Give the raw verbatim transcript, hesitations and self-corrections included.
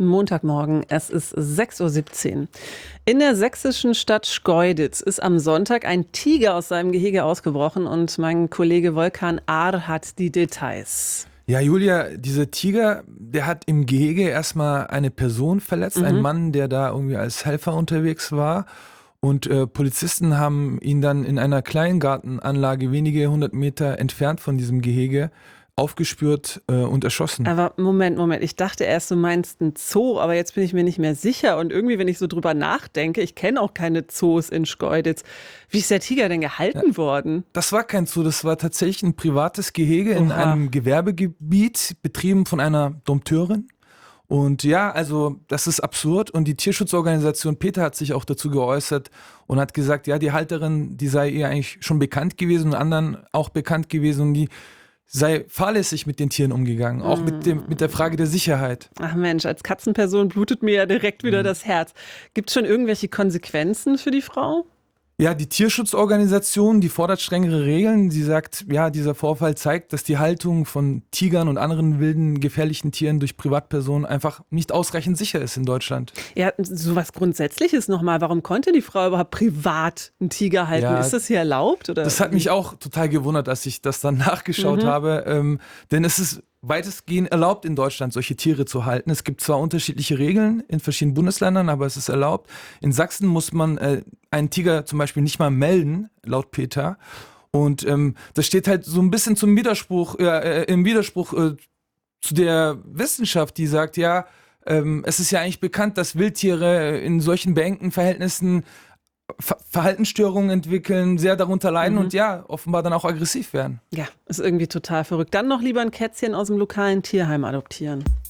Montagmorgen, es ist sechs Uhr siebzehn. In der sächsischen Stadt Schkeuditz ist am Sonntag ein Tiger aus seinem Gehege ausgebrochen und mein Kollege Volkan Ahr hat die Details. Ja, Julia, dieser Tiger, der hat im Gehege erstmal eine Person verletzt, Mhm. einen Mann, der da irgendwie als Helfer unterwegs war. Und äh, Polizisten haben ihn dann in einer Kleingartenanlage wenige hundert Meter entfernt von diesem Gehege aufgespürt äh, und erschossen. Aber Moment, Moment, ich dachte erst, du meinst ein Zoo, aber jetzt bin ich mir nicht mehr sicher. Und irgendwie, wenn ich so drüber nachdenke, ich kenne auch keine Zoos in Schkeuditz. Wie ist der Tiger denn gehalten ja. worden? Das war kein Zoo, das war tatsächlich ein privates Gehege in Oha. einem Gewerbegebiet, betrieben von einer Dompteurin. Und ja, also das ist absurd und die Tierschutzorganisation PETA hat sich auch dazu geäußert und hat gesagt, ja, die Halterin, die sei ihr eigentlich schon bekannt gewesen und anderen auch bekannt gewesen und die sei fahrlässig mit den Tieren umgegangen, auch mm. mit, dem, mit der Frage der Sicherheit. Ach Mensch, als Katzenperson blutet mir ja direkt wieder mm. das Herz. Gibt es schon irgendwelche Konsequenzen für die Frau? Ja, die Tierschutzorganisation, die fordert strengere Regeln. Sie sagt, ja, dieser Vorfall zeigt, dass die Haltung von Tigern und anderen wilden, gefährlichen Tieren durch Privatpersonen einfach nicht ausreichend sicher ist in Deutschland. Ja, sowas Grundsätzliches nochmal. Warum konnte die Frau überhaupt privat einen Tiger halten? Ja, ist das hier erlaubt? Oder? Das hat mich auch total gewundert, als ich das dann nachgeschaut mhm. habe. Ähm, denn es ist weitestgehend erlaubt in Deutschland, solche Tiere zu halten. Es gibt zwar unterschiedliche Regeln in verschiedenen Bundesländern, aber es ist erlaubt. In Sachsen muss man äh, einen Tiger zum Beispiel nicht mal melden, laut PETA. Und ähm, das steht halt so ein bisschen zum Widerspruch, äh, im Widerspruch äh, zu der Wissenschaft, die sagt, ja, ähm, es ist ja eigentlich bekannt, dass Wildtiere in solchen beengten Verhältnissen Ver- Verhaltensstörungen entwickeln, sehr darunter leiden mhm. und ja, offenbar dann auch aggressiv werden. Ja, ist irgendwie total verrückt. Dann noch lieber ein Kätzchen aus dem lokalen Tierheim adoptieren.